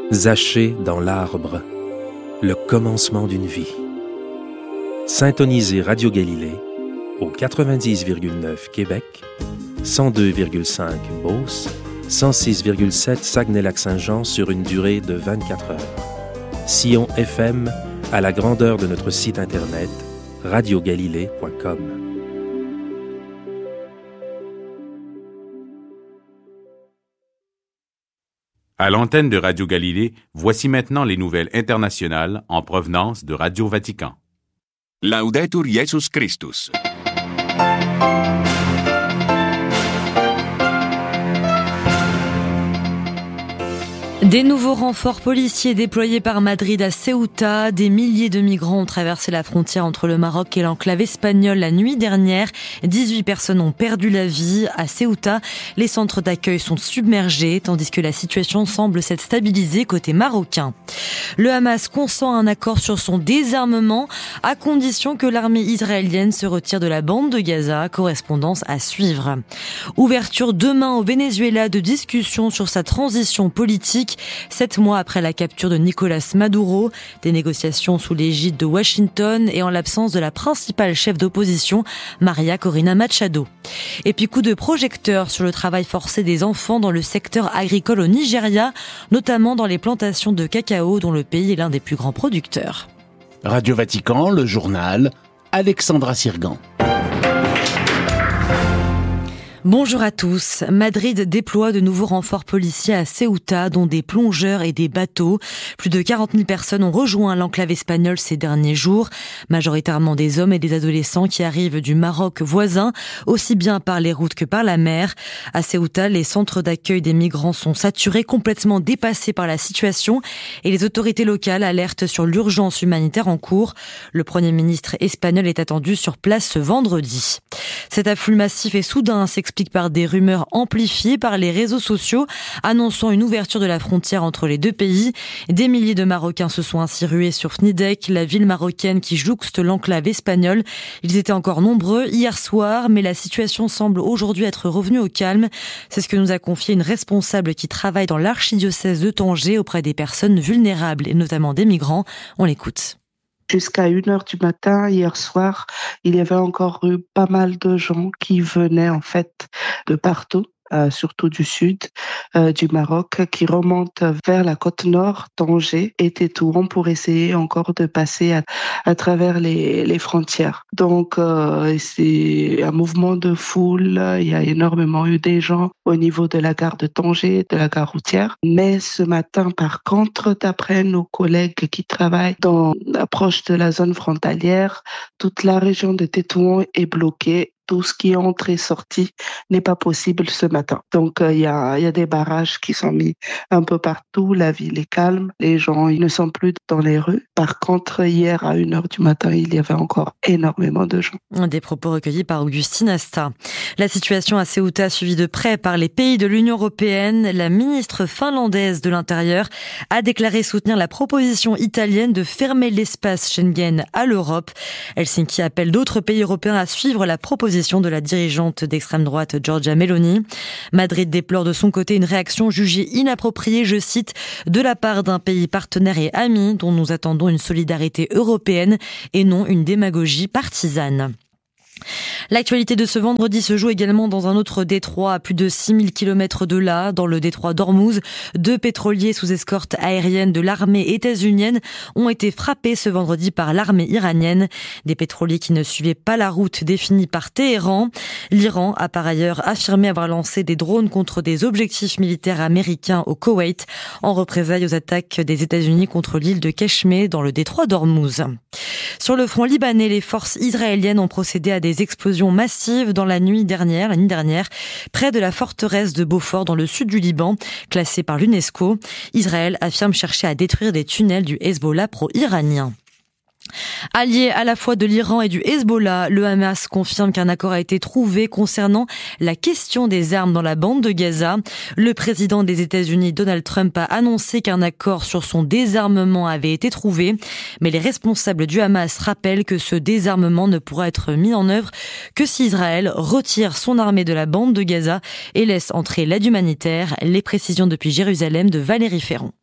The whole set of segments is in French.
Zaché dans l'arbre, le commencement d'une vie. Syntonisez Radio Galilée au 90,9 Québec, 102,5 Beauce, 106,7 Saguenay-Lac-Saint-Jean sur une durée de 24 heures. Sillon FM à la grandeur de notre site internet radiogalilée.com. À l'antenne de Radio Galilée, voici maintenant les nouvelles internationales en provenance de Radio Vatican. Laudetur Jesus Christus. Des nouveaux renforts policiers déployés par Madrid à Ceuta. Des milliers de migrants ont traversé la frontière entre le Maroc et l'enclave espagnole la nuit dernière. 18 personnes ont perdu la vie. À Ceuta, les centres d'accueil sont submergés, tandis que la situation semble s'être stabilisée côté marocain. Le Hamas consent à un accord sur son désarmement, à condition que l'armée israélienne se retire de la bande de Gaza. Correspondance à suivre. Ouverture demain au Venezuela de discussions sur sa transition politique. 7 mois après la capture de Nicolás Maduro, des négociations sous l'égide de Washington et en l'absence de la principale chef d'opposition, Maria Corina Machado. Et puis coup de projecteur sur le travail forcé des enfants dans le secteur agricole au Nigeria, notamment dans les plantations de cacao dont le pays est l'un des plus grands producteurs. Radio Vatican, le journal, Alexandra Sirgan. Bonjour à tous. Madrid déploie de nouveaux renforts policiers à Ceuta, dont des plongeurs et des bateaux. Plus de 40 000 personnes ont rejoint l'enclave espagnole ces derniers jours, majoritairement des hommes et des adolescents qui arrivent du Maroc voisin, aussi bien par les routes que par la mer. À Ceuta, les centres d'accueil des migrants sont saturés, complètement dépassés par la situation, et les autorités locales alertent sur l'urgence humanitaire en cours. Le Premier ministre espagnol est attendu sur place ce vendredi. Cet afflux massif et soudain s'explique par des rumeurs amplifiées par les réseaux sociaux annonçant une ouverture de la frontière entre les deux pays. Des milliers de Marocains se sont ainsi rués sur Fnidek, la ville marocaine qui jouxte l'enclave espagnole. Ils étaient encore nombreux hier soir, mais la situation semble aujourd'hui être revenue au calme. C'est ce que nous a confié une responsable qui travaille dans l'archidiocèse de Tanger auprès des personnes vulnérables et notamment des migrants. On l'écoute. Jusqu'à 1h du matin, hier soir, il y avait encore eu pas mal de gens qui venaient en fait de partout, surtout du sud du Maroc, qui remontent vers la côte nord, Tanger et Tétouan pour essayer encore de passer à travers les frontières. Donc c'est un mouvement de foule, il y a énormément eu des gens au niveau de la gare de Tanger, de la gare routière. Mais ce matin, par contre, d'après nos collègues qui travaillent dans l'approche de la zone frontalière, toute la région de Tétouan est bloquée. Tout ce qui entre et sorti n'est pas possible ce matin. Donc, il y a des barrages qui sont mis un peu partout. La ville est calme. Les gens, ils ne sont plus dans les rues. Par contre, hier, à 1h du matin, il y avait encore énormément de gens. Des propos recueillis par Augustine Asta. La situation à Ceuta, suivie de près par les pays de l'Union européenne, la ministre finlandaise de l'Intérieur a déclaré soutenir la proposition italienne de fermer l'espace Schengen à l'Europe. Helsinki appelle d'autres pays européens à suivre la proposition de la dirigeante d'extrême droite Giorgia Meloni. Madrid déplore de son côté une réaction jugée inappropriée, je cite, de la part d'un pays partenaire et ami dont nous attendons une solidarité européenne et non une démagogie partisane. L'actualité de ce vendredi se joue également dans un autre détroit à plus de 6000 km de là, dans le détroit d'Ormuz. 2 pétroliers sous escorte aérienne de l'armée états-unienne ont été frappés ce vendredi par l'armée iranienne. Des pétroliers qui ne suivaient pas la route définie par Téhéran. L'Iran a par ailleurs affirmé avoir lancé des drones contre des objectifs militaires américains au Koweït en représailles aux attaques des États-Unis contre l'île de Keshmé dans le détroit d'Ormuz. Sur le front libanais, les forces israéliennes ont procédé à des explosions massives dans la nuit dernière, près de la forteresse de Beaufort dans le sud du Liban, classée par l'UNESCO. Israël affirme chercher à détruire des tunnels du Hezbollah pro-iranien. Allié à la fois de l'Iran et du Hezbollah, le Hamas confirme qu'un accord a été trouvé concernant la question des armes dans la bande de Gaza. Le président des États-Unis, Donald Trump, a annoncé qu'un accord sur son désarmement avait été trouvé. Mais les responsables du Hamas rappellent que ce désarmement ne pourra être mis en œuvre que si Israël retire son armée de la bande de Gaza et laisse entrer l'aide humanitaire. Les précisions depuis Jérusalem de Valérie Ferron.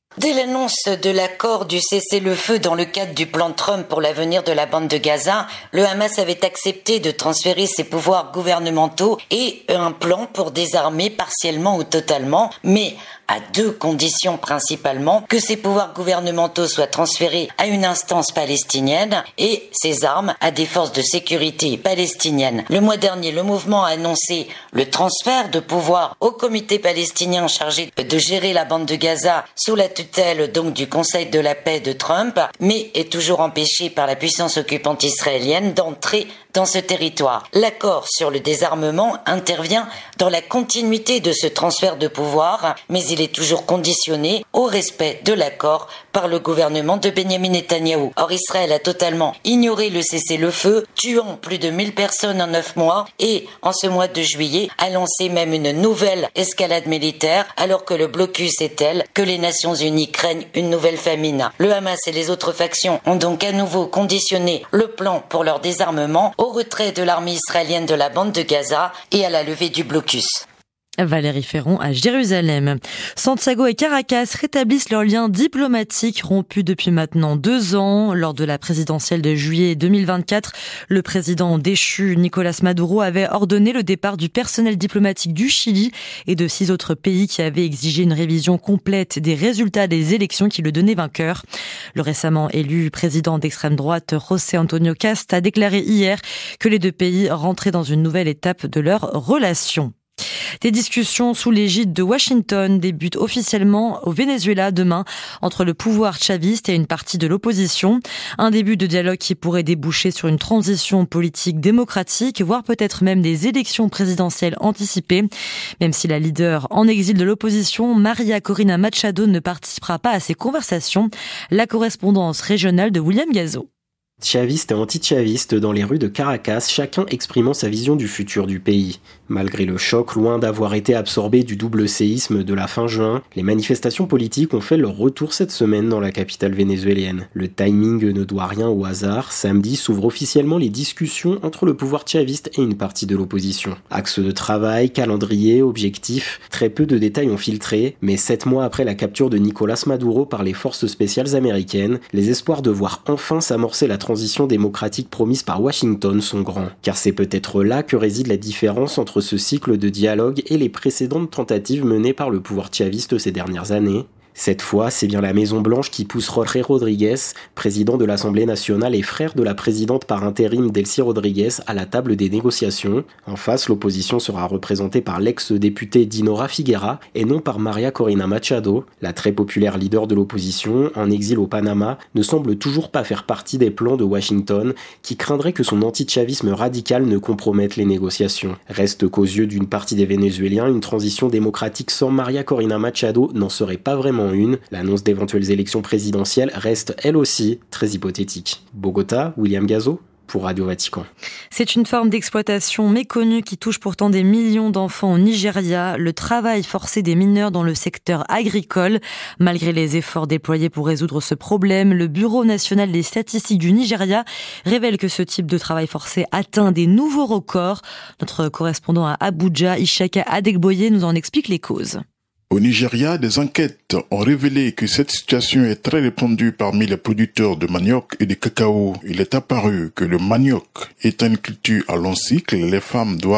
Dès l'annonce de l'accord du cessez-le-feu dans le cadre du plan Trump pour l'avenir de la bande de Gaza, le Hamas avait accepté de transférer ses pouvoirs gouvernementaux et un plan pour désarmer partiellement ou totalement, mais à 2 conditions principalement: que ces pouvoirs gouvernementaux soient transférés à une instance palestinienne et ces armes à des forces de sécurité palestiniennes. Le mois dernier, le mouvement a annoncé le transfert de pouvoir au comité palestinien chargé de gérer la bande de Gaza sous la tutelle donc du Conseil de la paix de Trump, mais est toujours empêché par la puissance occupante israélienne d'entrer dans ce territoire. L'accord sur le désarmement intervient dans la continuité de ce transfert de pouvoir, mais il est toujours conditionné au respect de l'accord par le gouvernement de Benyamin Netanyahou. Or, Israël a totalement ignoré le cessez-le-feu, tuant plus de 1000 personnes en 9 mois et, en ce mois de juillet, a lancé même une nouvelle escalade militaire, alors que le blocus est tel que les Nations Unies craignent une nouvelle famine. Le Hamas et les autres factions ont donc à nouveau conditionné le plan pour leur désarmement au retrait de l'armée israélienne de la bande de Gaza et à la levée du blocus. Valérie Ferron à Jérusalem. Santiago et Caracas rétablissent leurs liens diplomatiques rompus depuis maintenant 2 ans. Lors de la présidentielle de juillet 2024, le président déchu Nicolás Maduro avait ordonné le départ du personnel diplomatique du Chili et de 6 autres pays qui avaient exigé une révision complète des résultats des élections qui le donnaient vainqueur. Le récemment élu président d'extrême droite José Antonio Cast a déclaré hier que les 2 pays rentraient dans une nouvelle étape de leurs relations. Des discussions sous l'égide de Washington débutent officiellement au Venezuela demain entre le pouvoir chaviste et une partie de l'opposition. Un début de dialogue qui pourrait déboucher sur une transition politique démocratique, voire peut-être même des élections présidentielles anticipées. Même si la leader en exil de l'opposition, Maria Corina Machado, ne participera pas à ces conversations, la correspondance régionale de William Gazo. Chavistes et anti-chavistes dans les rues de Caracas, chacun exprimant sa vision du futur du pays. Malgré le choc, loin d'avoir été absorbé du double séisme de la fin juin, les manifestations politiques ont fait leur retour cette semaine dans la capitale vénézuélienne. Le timing ne doit rien au hasard. Samedi s'ouvrent officiellement les discussions entre le pouvoir chaviste et une partie de l'opposition. Axe de travail, calendrier, objectifs, très peu de détails ont filtré, mais 7 mois après la capture de Nicolás Maduro par les forces spéciales américaines, les espoirs de voir enfin s'amorcer la transition démocratique promise par Washington sont grands. Car c'est peut-être là que réside la différence entre ce cycle de dialogue et les précédentes tentatives menées par le pouvoir chaviste ces dernières années. Cette fois, c'est bien la Maison-Blanche qui pousse Jorge Rodríguez, président de l'Assemblée nationale et frère de la présidente par intérim Delcy Rodríguez, à la table des négociations. En face, l'opposition sera représentée par l'ex-députée Dinora Figuera et non par Maria Corina Machado. La très populaire leader de l'opposition, en exil au Panama, ne semble toujours pas faire partie des plans de Washington, qui craindrait que son antichavisme radical ne compromette les négociations. Reste qu'aux yeux d'une partie des Vénézuéliens, une transition démocratique sans Maria Corina Machado n'en serait pas vraiment une. L'annonce d'éventuelles élections présidentielles reste elle aussi très hypothétique. Bogota, William Gazo pour Radio Vatican. C'est une forme d'exploitation méconnue qui touche pourtant des millions d'enfants au Nigeria, le travail forcé des mineurs dans le secteur agricole. Malgré les efforts déployés pour résoudre ce problème, le Bureau national des statistiques du Nigeria révèle que ce type de travail forcé atteint des nouveaux records. Notre correspondant à Abuja, Ishaka Adegboye, nous en explique les causes. Au Nigeria, des enquêtes ont révélé que cette situation est très répandue parmi les producteurs de manioc et de cacao. Il est apparu que le manioc étant une culture à long cycle, les femmes doivent